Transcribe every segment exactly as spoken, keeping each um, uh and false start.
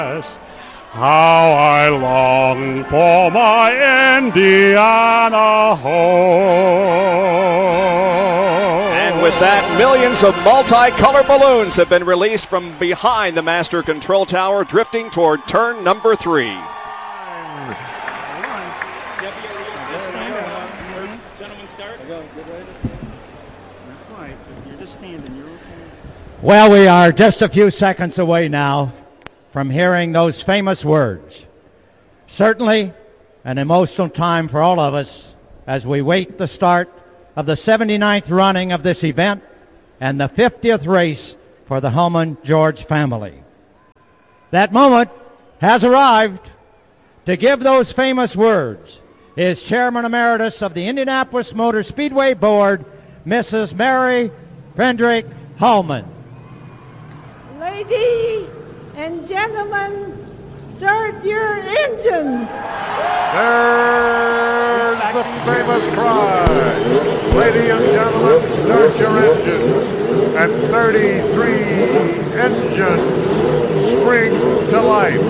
How I long for my Indiana home. And with that, millions of multicolored balloons have been released from behind the master control tower, drifting toward turn number three. Well, we are just a few seconds away now from hearing those famous words. Certainly an emotional time for all of us as we wait the start of the seventy-ninth running of this event and the fiftieth race for the Hulman George family. That moment has arrived. To give those famous words is Chairman Emeritus of the Indianapolis Motor Speedway Board, Missus Mary Fendrick Hulman. Ladies and gentlemen, start your engines. There's the famous cry. Ladies and gentlemen, start your engines. And thirty-three engines spring to life.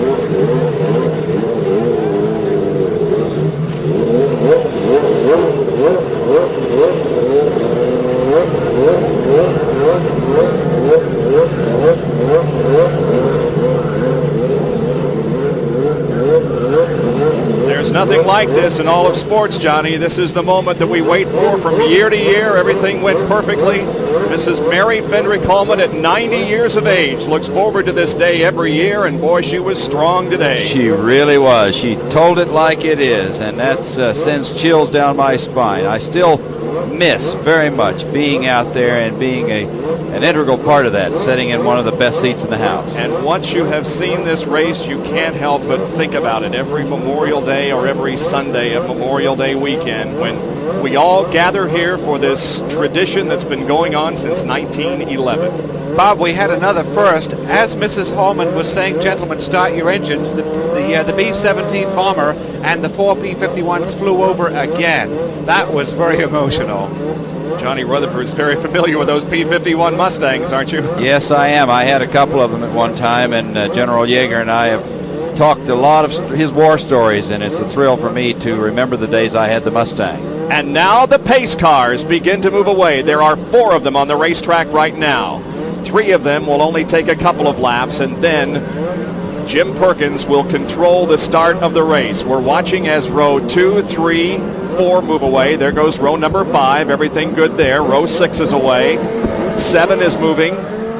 There's nothing like this in all of sports, Johnny. This is the moment that we wait for from year to year. Everything went perfectly. Missus Mary Fendrick Hulman at ninety years of age looks forward to this day every year, and boy, she was strong today. She really was. She told it like it is, and that uh, sends chills down my spine. I still miss very much being out there and being a an integral part of that, sitting in one of the best seats in the house. And once you have seen this race, you can't help but think about it every Memorial Day or every Sunday of Memorial Day weekend when we all gather here for this tradition that's been going on since nineteen eleven. Bob, we had another first. As Missus Hulman was saying, gentlemen, start your engines, the the, uh, the B seventeen bomber and the four P fifty-ones flew over again. That was very emotional. Johnny Rutherford's very familiar with those P fifty-one Mustangs, aren't you? Yes, I am. I had a couple of them at one time, and uh, General Yeager and I have talked a lot of his war stories, and it's a thrill for me to remember the days I had the Mustang. And now the pace cars begin to move away. There are four of them on the racetrack right now. Three of them will only take a couple of laps, and then Jim Perkins will control the start of the race. We're watching as row two, three, four move away. There goes row number five. Everything good there. Row six is away. Seven is moving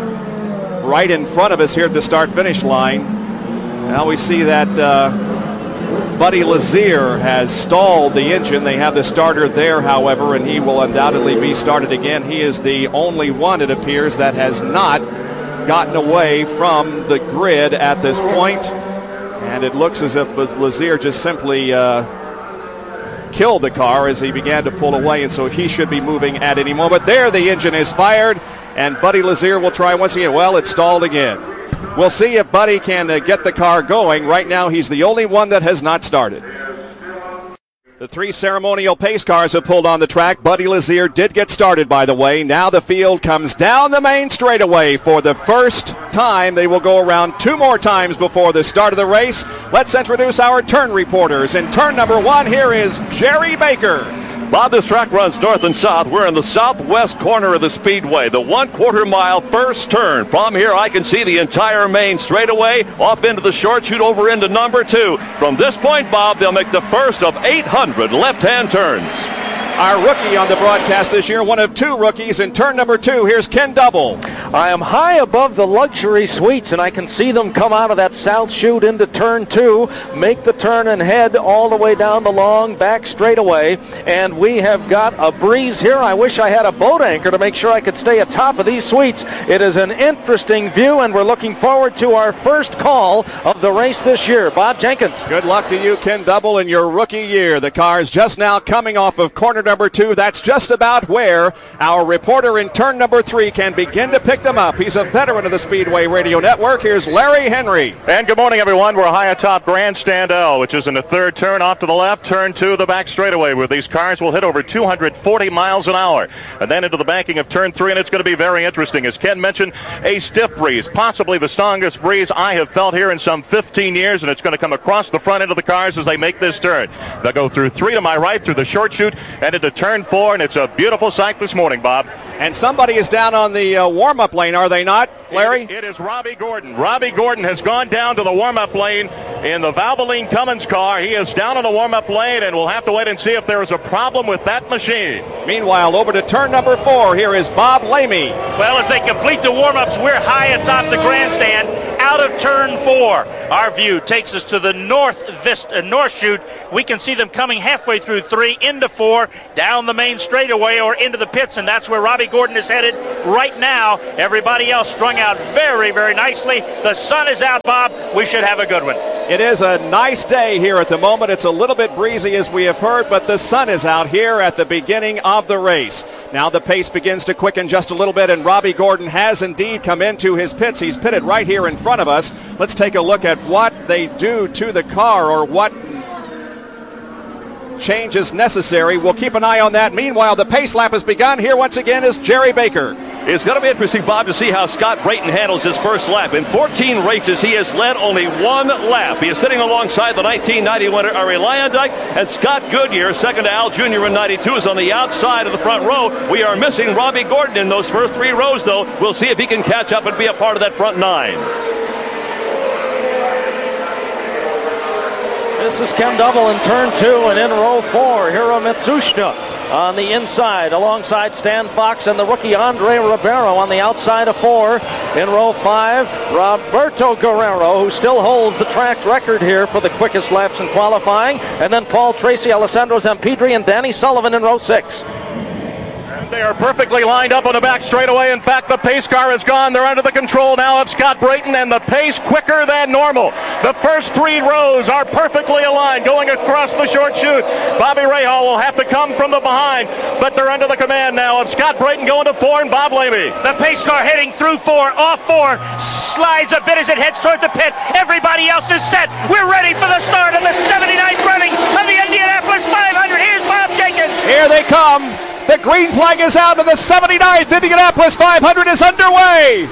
right in front of us here at the start-finish line. Now we see that uh, Buddy Lazier has stalled the engine. They have the starter there, however, and he will undoubtedly be started again. He is the only one, it appears, that has not gotten away from the grid at this point. And it looks as if Lazier just simply uh, killed the car as he began to pull away, and so he should be moving at any moment. There, the engine is fired, and Buddy Lazier will try once again. Well, it's stalled again. We'll see if Buddy can uh, get the car going. Right now, he's the only one that has not started. The three ceremonial pace cars have pulled on the track. Buddy Lazier did get started, by the way. Now the field comes down the main straightaway for the first time. They will go around two more times before the start of the race. Let's introduce our turn reporters. In turn number one, here is Jerry Baker. Bob, this track runs north and south. We're in the southwest corner of the speedway, the one quarter mile first turn. From here, I can see the entire main straightaway off into the short chute over into number two. From this point, Bob, they'll make the first of eight hundred left-hand turns. Our rookie on the broadcast this year, one of two rookies in turn number two. Here's Ken Double. I am high above the luxury suites, and I can see them come out of that south chute into turn two, make the turn and head all the way down the long back straightaway. And we have got a breeze here. I wish I had a boat anchor to make sure I could stay atop of these suites. It is an interesting view, and we're looking forward to our first call of the race this year. Bob Jenkins. Good luck to you, Ken Double, in your rookie year. The car is just now coming off of corner number two. That's just about where our reporter in turn number three can begin to pick wake them up. He's a veteran of the Speedway Radio Network. Here's Larry Henry. And good morning, everyone. We're high atop Grandstand L, which is in the third turn off to the left, turn two, the back straightaway, where these cars will hit over two hundred forty miles an hour. And then into the banking of turn three, and it's going to be very interesting. As Ken mentioned, a stiff breeze, possibly the strongest breeze I have felt here in some fifteen years, and it's going to come across the front end of the cars as they make this turn. They'll go through three to my right, through the short chute, and into turn four, and it's a beautiful sight this morning, Bob. And somebody is down on the uh, warm-up lane, are they not, Larry? It, it is Robbie Gordon. Robbie Gordon has gone down to the warm-up lane in the Valvoline Cummins car. He is down on the warm-up lane, and we'll have to wait and see if there is a problem with that machine. Meanwhile, over to turn number four, here is Bob Lamey. Well, as they complete the warm-ups, we're high atop the grandstand, out of turn four. Our view takes us to the north vista, uh, north chute. We can see them coming halfway through three, into four, down the main straightaway or into the pits, and that's where Robbie Gordon is headed right now. Everybody else strung out very, very nicely. The sun is out, Bob. We should have a good one. It is a nice day here at the moment. It's a little bit breezy, as we have heard, but the sun is out here at the beginning of the race. Now the pace begins to quicken just a little bit, and Robbie Gordon has indeed come into his pits. He's pitted right here in front of us. Let's take a look at what they do to the car, or what change is necessary. We'll keep an eye on that. Meanwhile, the pace lap has begun. Here once again is Jerry Baker. It's going to be interesting, Bob, to see how Scott Brayton handles his first lap. In fourteen races, he has led only one lap. He is sitting alongside the nineteen ninety winner, Arie Luyendyk, and Scott Goodyear, second to Al Junior in ninety-two, is on the outside of the front row. We are missing Robbie Gordon in those first three rows, though. We'll see if he can catch up and be a part of that front nine. This is Ken Double in turn two, and in row four, Hiro Mitsushita on the inside alongside Stan Fox and the rookie Andre Ribeiro on the outside of four. In row five, Roberto Guerrero, who still holds the track record here for the quickest laps in qualifying, and then Paul Tracy, Alessandro Zampidri, and Danny Sullivan in row six. They are perfectly lined up on the back straightaway. In fact, the pace car is gone. They're under the control now of Scott Brayton, and the pace quicker than normal. The first three rows are perfectly aligned going across the short chute. Bobby Rahal will have to come from the behind, but they're under the command now of Scott Brayton going to four and Bob Lamey. The pace car heading through four, off four, slides a bit as it heads toward the pit. Everybody else is set. We're ready for the start of the seventy-ninth running of the Indianapolis five hundred. Here's Bob Jenkins. Here they come. The green flag is out, and the seventy-ninth Indianapolis five hundred is underway.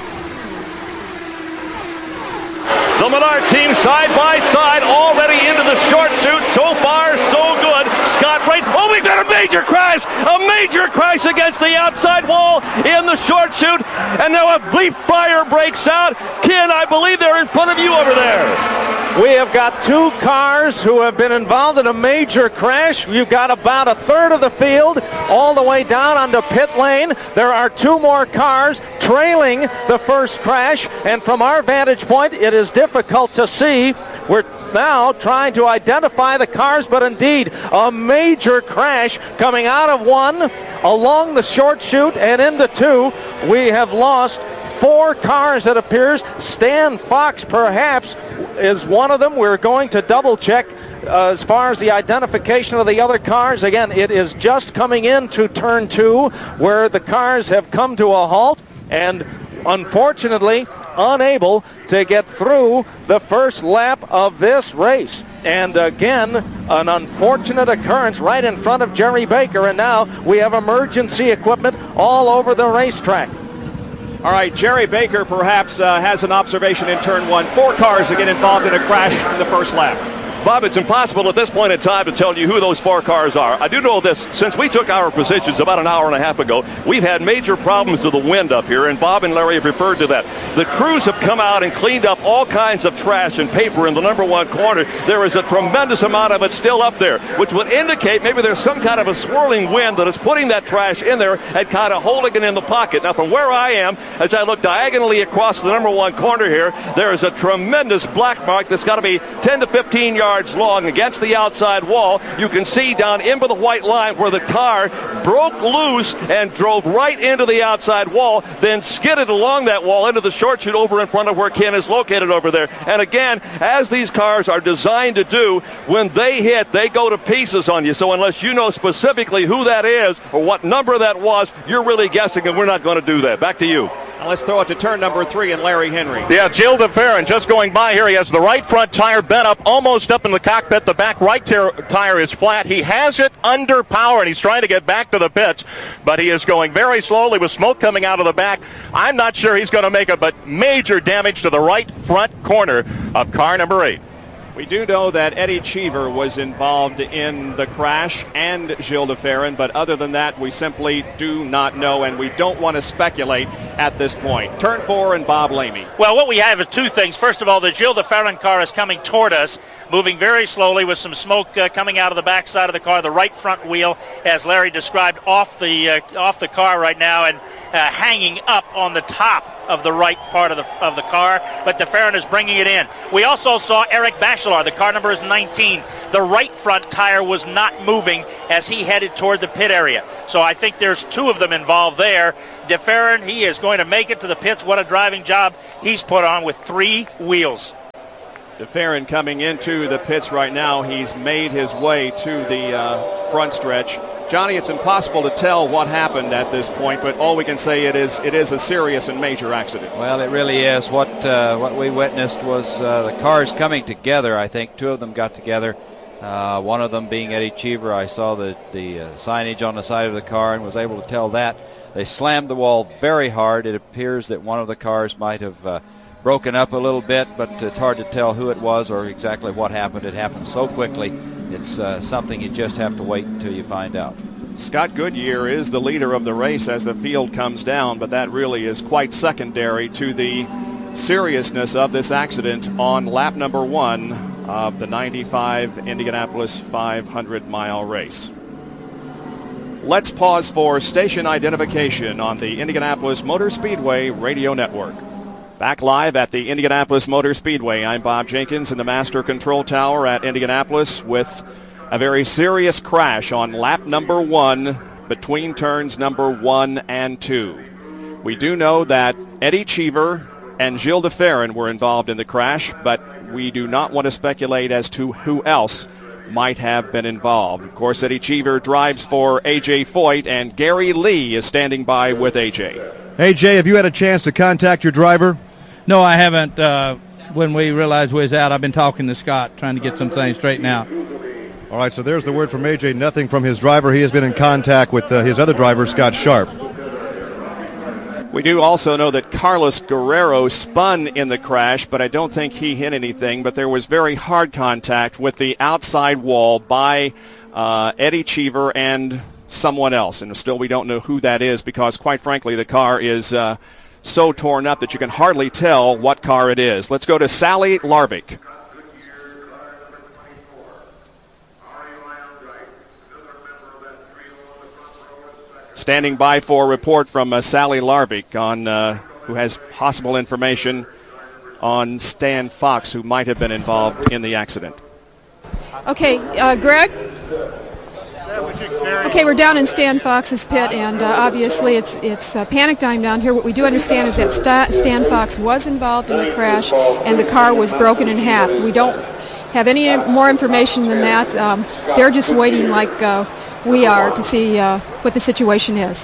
The Menard team side by side, already into the short chute. So far, so good. Scott Brayton. Oh, we've got a major crash. A major crash against the outside wall in the short chute. And now a bleep fire breaks out. Ken, I believe they're in front of you over there. We have got two cars who have been involved in a major crash. You've got about a third of the field all the way down onto pit lane. There are two more cars trailing the first crash, and from our vantage point, it is difficult to see. We're now trying to identify the cars, but indeed, a major crash coming out of one, along the short chute, and into two. We have lost four cars, it appears. Stan Fox, perhaps, is one of them. We're going to double check uh, as far as the identification of the other cars. Again, it is just coming into turn two, where the cars have come to a halt and unfortunately unable to get through the first lap of this race. And again, an unfortunate occurrence right in front of Jerry Baker, and now we have emergency equipment all over the racetrack. All right, Jerry Baker perhaps uh, has an observation in turn one. Four cars to get involved in a crash in the first lap. Bob, it's impossible at this point in time to tell you who those four cars are. I do know this. Since we took our positions about an hour and a half ago, we've had major problems with the wind up here, and Bob and Larry have referred to that. The crews have come out and cleaned up all kinds of trash and paper in the number one corner. There is a tremendous amount of it still up there, which would indicate maybe there's some kind of a swirling wind that is putting that trash in there and kind of holding it in the pocket. Now, from where I am, as I look diagonally across the number one corner here, there is a tremendous black mark that's got to be ten to fifteen yards long against the outside wall. You can see down into the white line where the car broke loose and drove right into the outside wall, then skidded along that wall into the short chute over in front of where Ken is located over there. And again, as these cars are designed to do, when they hit, they go to pieces on you. So unless you know specifically who that is or what number that was, you're really guessing, and we're not going to do that. Back to you. Now let's throw it to turn number three and Larry Henry. Yeah, Gilles de Ferran just going by here. He has the right front tire bent up, almost up in the cockpit. The back right tire, tire is flat. He has it under power, and he's trying to get back to the pits, but he is going very slowly with smoke coming out of the back. I'm not sure he's going to make it, but major damage to the right front corner of car number eight. We do know that Eddie Cheever was involved in the crash and Gilles de Ferran, but other than that, we simply do not know, and we don't want to speculate at this point. Turn four and Bob Lamy. Well, what we have is two things. First of all, the Gilles de Ferran car is coming toward us, moving very slowly with some smoke uh, coming out of the back side of the car. The right front wheel, as Larry described, off the uh, off the car right now and uh, hanging up on the top of the right part of the of the car, but de Ferran is bringing it in. We also saw Eric Bachelard. The car number is nineteen. The right front tire was not moving as he headed toward the pit area. So I think there's two of them involved there. De Ferran, he is going to make it to the pits. What a driving job he's put on with three wheels. De Ferran coming into the pits right now. He's made his way to the uh, front stretch. Johnny, it's impossible to tell what happened at this point, but all we can say it is it is a serious and major accident. Well, it really is. What uh, what we witnessed was uh, the cars coming together. I think two of them got together. Uh, one of them being Eddie Cheever. I saw the, the uh, signage on the side of the car and was able to tell that. They slammed the wall very hard. It appears that one of the cars might have uh, broken up a little bit, but it's hard to tell who it was or exactly what happened. It happened so quickly. It's uh, something you just have to wait until you find out. Scott Goodyear is the leader of the race as the field comes down, but that really is quite secondary to the seriousness of this accident on lap number one of the ninety-five Indianapolis five hundred mile race. Let's pause for station identification on the Indianapolis Motor Speedway Radio Network. Back live at the Indianapolis Motor Speedway, I'm Bob Jenkins in the Master Control Tower at Indianapolis with a very serious crash on lap number one between turns number one and two. We do know that Eddie Cheever and Gilles de Ferran were involved in the crash, but we do not want to speculate as to who else might have been involved. Of course, Eddie Cheever drives for A J Foyt, and Gary Lee is standing by with A J. A J, have you had a chance to contact your driver? No, I haven't. Uh, when we realized we was out, I've been talking to Scott, trying to get some things straightened out. All right, so there's the word from A J. Nothing from his driver. He has been in contact with uh, his other driver, Scott Sharp. We do also know that Carlos Guerrero spun in the crash, but I don't think he hit anything. But there was very hard contact with the outside wall by uh, Eddie Cheever and someone else. And still we don't know who that is because, quite frankly, the car is uh, so torn up that you can hardly tell what car it is. Let's go to Sally Larvik. Standing by for a report from uh, Sally Larvik on uh, who has possible information on Stan Fox, who might have been involved in the accident. Okay, uh, Greg? Okay, we're down in Stan Fox's pit, and uh, obviously it's it's uh, panic time down here. What we do understand is that St- Stan Fox was involved in the crash, and the car was broken in half. We don't have any more information than that. Um, they're just waiting like uh, we are to see uh, what the situation is.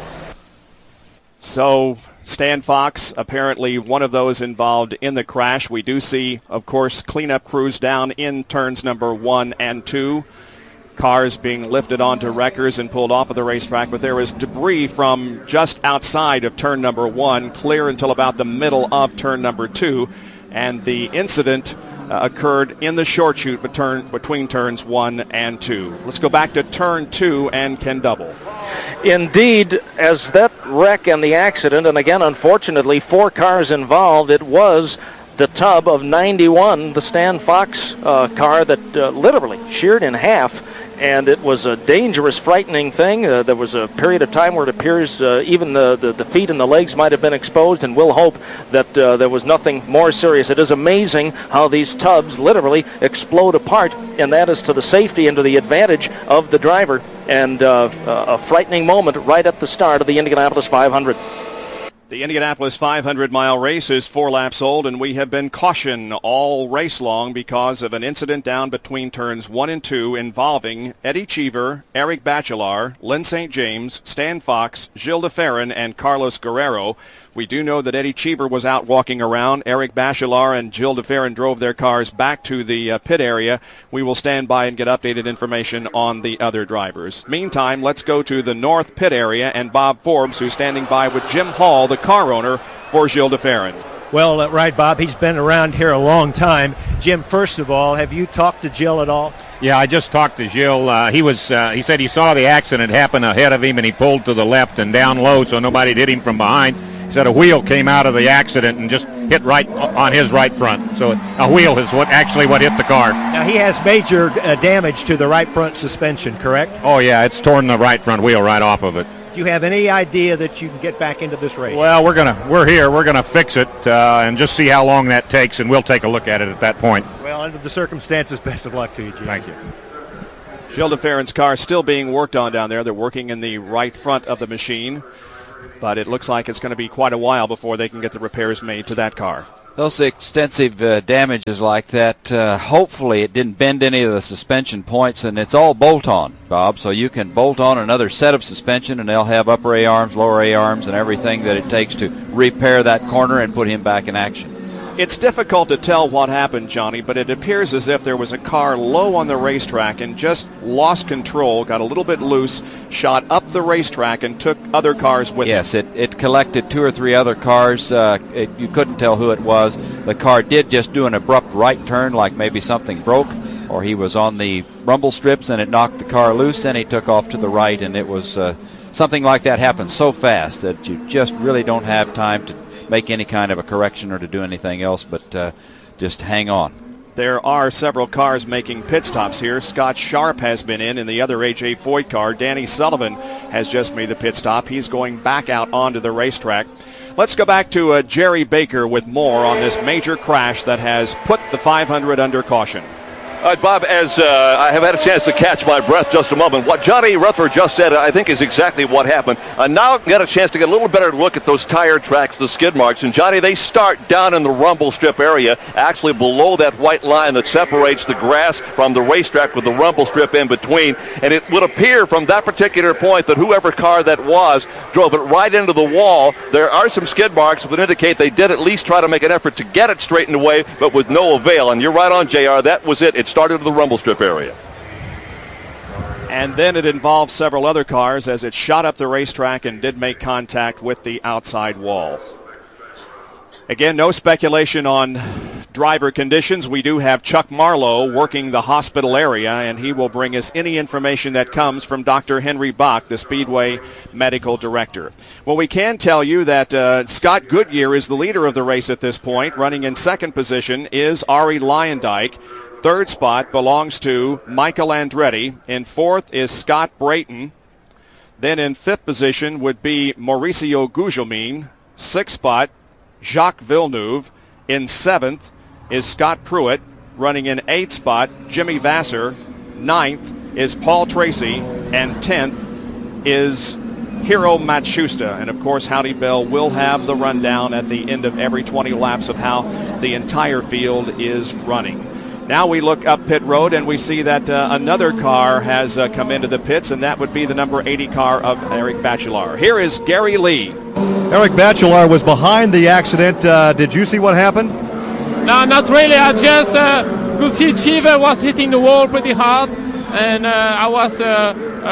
So Stan Fox, apparently one of those involved in the crash. We do see, of course, cleanup crews down in turns number one and two. Cars being lifted onto wreckers and pulled off of the racetrack, but there is debris from just outside of turn number one, clear until about the middle of turn number two, and the incident uh, occurred in the short chute between, between turns one and two. Let's go back to turn two and Ken Double. Indeed, as that wreck and the accident, and again, unfortunately, four cars involved, it was the tub of ninety-one, the Stan Fox uh, car that uh, literally sheared in half. And it was a dangerous, frightening thing. Uh, there was a period of time where it appears uh, even the, the, the feet and the legs might have been exposed, and we'll hope that uh, there was nothing more serious. It is amazing how these tubs literally explode apart, and that is to the safety and to the advantage of the driver. And uh, a frightening moment right at the start of the Indianapolis five hundred. The Indianapolis five hundred mile race is four laps old, and we have been cautioned all race long because of an incident down between turns one and two involving Eddie Cheever, Eric Bachelard, Lyn Saint James, Stan Fox, Gilles de Ferran, and Carlos Guerrero. We do know that Eddie Cheever was out walking around. Eric Bachelard and Gilles de Ferran drove their cars back to the uh, pit area. We will stand by and get updated information on the other drivers. Meantime, let's go to the north pit area and Bob Forbes, who's standing by with Jim Hall, the car owner for Gilles de Ferran. Well, uh, right, Bob. He's been around here a long time. Jim, first of all, have you talked to Gilles at all? Yeah, I just talked to Gilles. Uh, he was. Uh, he said he saw the accident happen ahead of him, and he pulled to the left and down low so nobody hit him from behind. He said a wheel came out of the accident and just hit right on his right front. So a wheel is what actually what hit the car. Now, he has major uh, damage to the right front suspension, correct? Oh, yeah, it's torn the right front wheel right off of it. Do you have any idea that you can get back into this race? Well, we're gonna we're here. We're gonna fix it uh, and just see how long that takes, and we'll take a look at it at that point. Well, under the circumstances, best of luck to you, Jim. Thank you. Gilles de Ferran's car still being worked on down there. They're working in the right front of the machine, but it looks like it's going to be quite a while before they can get the repairs made to that car. Those extensive uh, damages like that, uh, hopefully it didn't bend any of the suspension points, and it's all bolt-on, Bob, so you can bolt on another set of suspension, and they'll have upper A-arms, lower A-arms, and everything that it takes to repair that corner and put him back in action. It's difficult to tell what happened, Johnny, but it appears as if there was a car low on the racetrack and just lost control, got a little bit loose, shot up the racetrack, and took other cars with yes, it. Yes, it, it collected two or three other cars. Uh, it, you couldn't tell who it was. The car did just do an abrupt right turn, like maybe something broke, or he was on the rumble strips and it knocked the car loose, and he took off to the right, and it was uh, something like that happens so fast that you just really don't have time to make any kind of a correction or to do anything else, but uh, just hang on. There are several cars making pit stops here. Scott Sharp has been in in the other A J Foyt car. Danny Sullivan has just made the pit stop. He's going back out onto the racetrack. Let's go back to uh, Jerry Baker with more on this major crash that has put the five hundred under caution. All right, Bob, as uh, I have had a chance to catch my breath just a moment, what Johnny Rutherford just said, I think, is exactly what happened. I now got a chance to get a little better look at those tire tracks, the skid marks. And, Johnny, they start down in the rumble strip area, actually below that white line that separates the grass from the racetrack with the rumble strip in between. And it would appear from that particular point that whoever car that was drove it right into the wall. There are some skid marks that would indicate they did at least try to make an effort to get it straightened away, but with no avail. And you're right on, J R. That was it. It started to the rumble strip area. And then it involved several other cars as it shot up the racetrack and did make contact with the outside wall. Again, no speculation on driver conditions. We do have Chuck Marlowe working the hospital area, and he will bring us any information that comes from Doctor Henry Bach, the Speedway medical director. Well, we can tell you that uh, Scott Goodyear is the leader of the race at this point. Running in second position is Ari Leyendijk. Third spot belongs to Michael Andretti. In fourth is Scott Brayton. Then in fifth position would be Mauricio Gugelmin. Sixth spot, Jacques Villeneuve. In seventh is Scott Pruitt. Running in eighth spot, Jimmy Vasser. Ninth is Paul Tracy. And tenth is Hiro Matsushita. And of course, Howdy Bell will have the rundown at the end of every twenty laps of how the entire field is running. Now we look up pit road and we see that uh, another car has uh, come into the pits, and that would be the number eighty car of Eric Bachelard. Here is Gary Lee. Eric Bachelard was behind the accident. Uh, did you see what happened? No, not really. I just uh, could see Cheever was hitting the wall pretty hard, and uh, I was uh,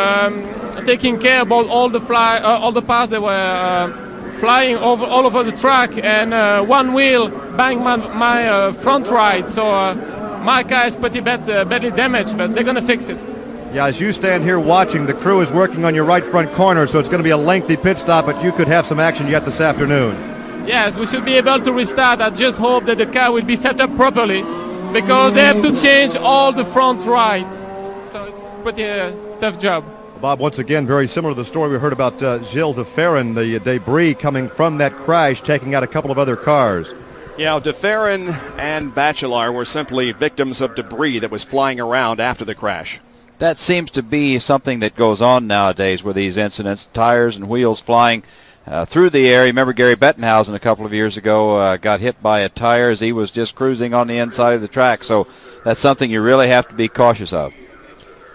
um, taking care about all the fly, uh, all the parts that were uh, flying over all over the track, and uh, one wheel banged my, my uh, front right. So. Uh, My car is pretty bad, uh, badly damaged, but they're going to fix it. Yeah, as you stand here watching, the crew is working on your right front corner, so it's going to be a lengthy pit stop, but you could have some action yet this afternoon. Yes, we should be able to restart. I just hope that the car will be set up properly, because they have to change all the front right. So it's a pretty uh, tough job. Bob, once again, very similar to the story we heard about uh, Gilles de Ferran, the debris coming from that crash, taking out a couple of other cars. Yeah, de Ferran and Bachelard were simply victims of debris that was flying around after the crash. That seems to be something that goes on nowadays with these incidents, tires and wheels flying uh, through the air. Remember Gary Bettenhausen a couple of years ago uh, got hit by a tire as he was just cruising on the inside of the track. So that's something you really have to be cautious of.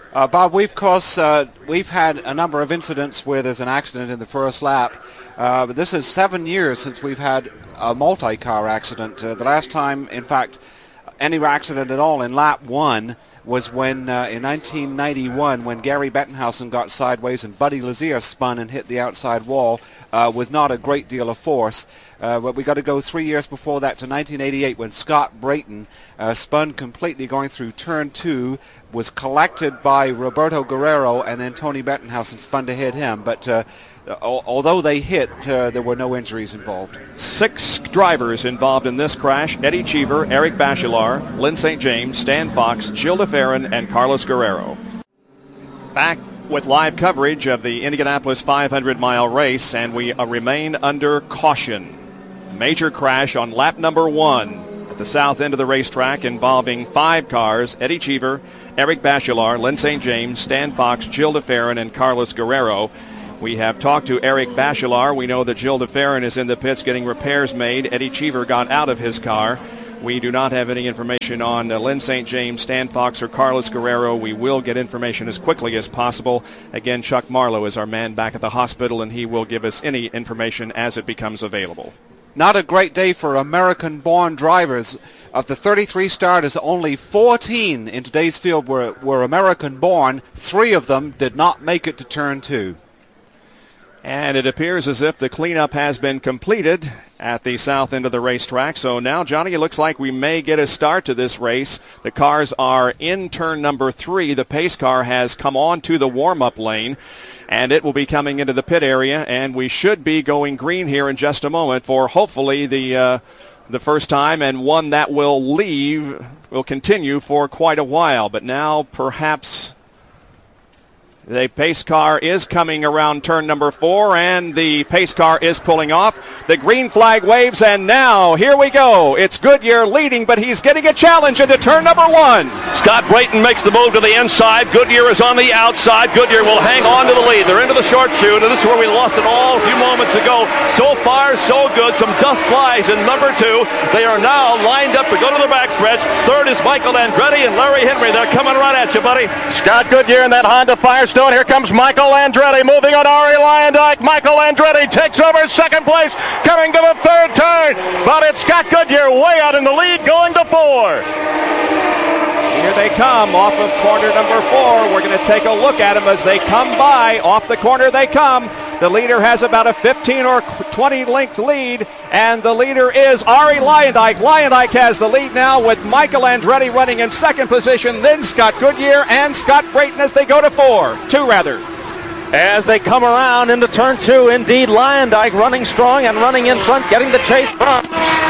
Uh, Bob, we've, of course, uh, we've had a number of incidents where there's an accident in the first lap. Uh, but this is seven years since we've had a multi-car accident. Uh, the last time, in fact, any accident at all in lap one was when uh, in nineteen ninety-one when Gary Bettenhausen got sideways and Buddy Lazier spun and hit the outside wall uh, with not a great deal of force. Uh, but we got to go three years before that to nineteen eighty-eight when Scott Brayton uh, spun completely going through turn two, was collected by Roberto Guerrero, and then Tony Bettenhausen spun to hit him. But uh, al- although they hit, uh, there were no injuries involved. Six drivers involved in this crash: Eddie Cheever, Eric Bachelard, Lynn Saint James, Stan Fox, Gil de Ferran, and Carlos Guerrero. Back with live coverage of the Indianapolis five hundred mile race, and we uh, remain under caution. Major crash on lap number one at the south end of the racetrack involving five cars: Eddie Cheever, Eric Bachelard, Lynn Saint James, Stan Fox, Gil de Ferran, and Carlos Guerrero. We have talked to Eric Bachelard. We know that Gil de Ferran is in the pits getting repairs made. Eddie Cheever got out of his car. We do not have any information on uh, Lynn Saint James, Stan Fox, or Carlos Guerrero. We will get information as quickly as possible. Again, Chuck Marlowe is our man back at the hospital, and he will give us any information as it becomes available. Not a great day for American-born drivers. Of the thirty-three starters, only fourteen in today's field were, were American-born. Three of them did not make it to turn two. And it appears as if the cleanup has been completed at the south end of the racetrack. So now, Johnny, it looks like we may get a start to this race. The cars are in turn number three. The pace car has come on to the warm-up lane, and it will be coming into the pit area, and we should be going green here in just a moment for hopefully the uh, the first time, and one that will leave, will continue for quite a while. But now perhaps the pace car is coming around turn number four, and the pace car is pulling off. The green flag waves, and now here we go. It's Goodyear leading, but he's getting a challenge into turn number one. Scott Brayton makes the move to the inside. Goodyear is on the outside. Goodyear will hang on to the lead. They're into the short chute, and this is where we lost it all a few moments ago. So far, so good. Some dust flies in number two. They are now lined up to go to the backstretch. Third is Michael Andretti and Larry Henry. They're coming right at you, buddy. Scott Goodyear in that Honda Firestone. Here comes Michael Andretti moving on Ari Luyendyk. Michael Andretti takes over second place, coming to the third turn. But it's Scott Goodyear way out in the lead, going to four. Here they come off of corner number four. We're going to take a look at them as they come by. Off the corner they come. The leader has about a fifteen or twenty length lead, and the leader is Ari Luyendyk. Luyendyk has the lead now with Michael Andretti running in second position, then Scott Goodyear and Scott Brayton as they go to four. Two, rather. As they come around into turn two, indeed, Luyendyk running strong and running in front, getting the chase front.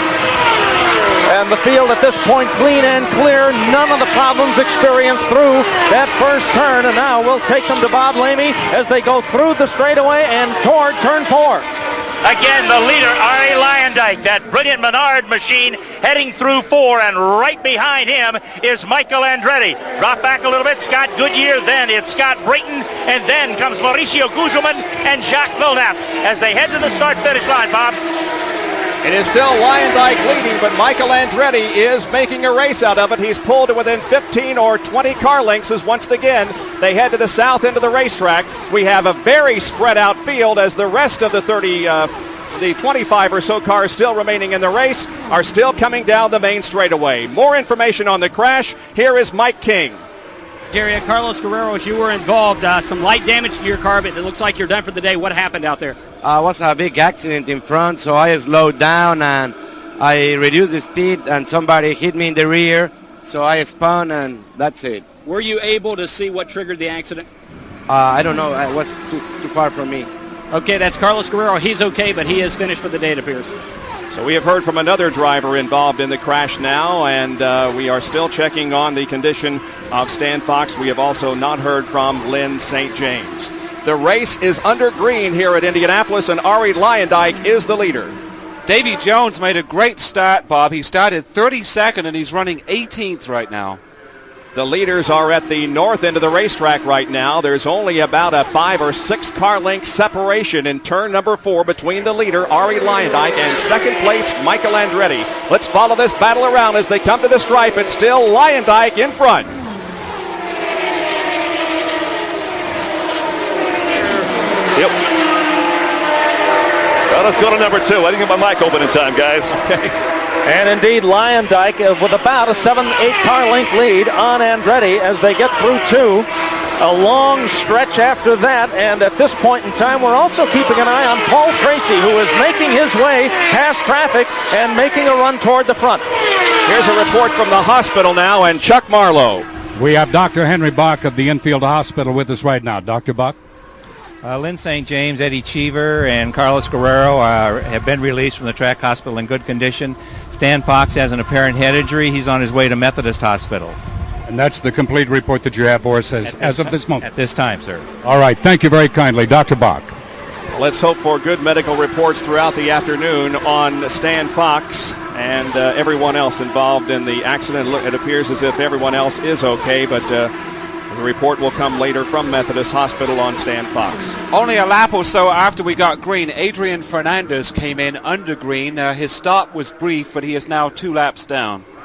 And the field at this point clean and clear. None of the problems experienced through that first turn. And now we'll take them to Bob Lamey as they go through the straightaway and toward turn four. Again, the leader, Ari Luyendyk, that brilliant Menard machine heading through four, and right behind him is Michael Andretti. Drop back a little bit, Scott Goodyear, then it's Scott Brayton, and then comes Mauricio Gugelmin and Jacques Villeneuve as they head to the start-finish line, Bob. It is still Luyendyk leading, but Michael Andretti is making a race out of it. He's pulled to within fifteen or twenty car lengths as once again they head to the south end of the racetrack. We have a very spread out field as the rest of the thirty, uh, the twenty-five or so cars still remaining in the race are still coming down the main straightaway. More information on the crash. Here is Mike King. Jerry, uh, Carlos Guerrero, as you were involved, uh, some light damage to your car, but it looks like you're done for the day. What happened out there? Uh, it was a big accident in front, so I slowed down and I reduced the speed, and somebody hit me in the rear, so I spun, and that's it. Were you able to see what triggered the accident? Uh, I don't know. It was too, too far from me. Okay, that's Carlos Guerrero. He's okay, but he is finished for the day, it appears. So we have heard from another driver involved in the crash now, and uh, we are still checking on the condition of Stan Fox. We have also not heard from Lynn Saint James. The race is under green here at Indianapolis, and Ari Luyendyk is the leader. Davy Jones made a great start, Bob. He started thirty-second, and he's running eighteenth right now. The leaders are at the north end of the racetrack right now. There's only about a five or six car length separation in turn number four between the leader, Ari Luyendyk, and second place, Michael Andretti. Let's follow this battle around as they come to the stripe. It's still Luyendyk in front. Well, let's go to number two. I didn't get my mic open in time, guys. Okay. And indeed, Lyondike uh, with about a seven, eight car length lead on Andretti as they get through two. A long stretch after that, and at this point in time, we're also keeping an eye on Paul Tracy, who is making his way past traffic and making a run toward the front. Here's a report from the hospital now, and Chuck Marlowe. We have Doctor Henry Bach of the Infield Hospital with us right now. Doctor Bach? Uh, Lynn Saint James, Eddie Cheever, and Carlos Guerrero uh, have been released from the track hospital in good condition. Stan Fox has an apparent head injury. He's on his way to Methodist Hospital. And that's the complete report that you have for us as, as of this moment? At this time, sir. All right. Thank you very kindly. Doctor Bach. Let's hope for good medical reports throughout the afternoon on Stan Fox and uh, everyone else involved in the accident. It appears as if everyone else is okay, but uh, the report will come later from Methodist Hospital on Stan Fox. Only a lap or so after we got green, Adrian Fernandez came in under green. Uh, his stop was brief, but he is now two laps down.